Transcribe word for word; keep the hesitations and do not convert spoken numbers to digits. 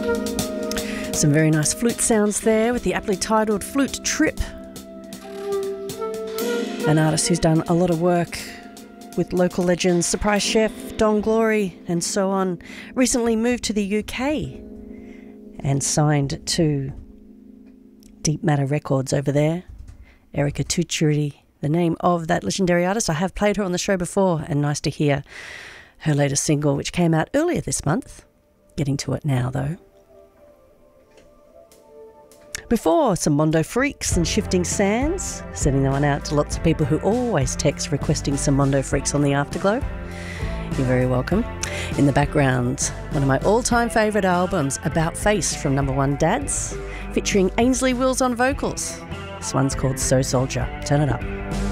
Some very nice flute sounds there with the aptly titled Flute Trip. An artist who's done a lot of work with local legends, Surprise Chef, Don Glory and so on. Recently moved to the U K and signed to Deep Matter Records over there. Erica Tucciardi, the name of that legendary artist. I have played her on the show before, and nice to hear her latest single, which came out earlier this month. Getting to it now, though. Before, some Mondo Freaks and Shifting Sands, sending that one out to lots of people who always text requesting some Mondo Freaks on the Afterglow. You're very welcome. In the background, one of my all-time favourite albums, About Face from Number One Dads, featuring Ainsley Wills on vocals. This one's called So Soldier. Turn it up.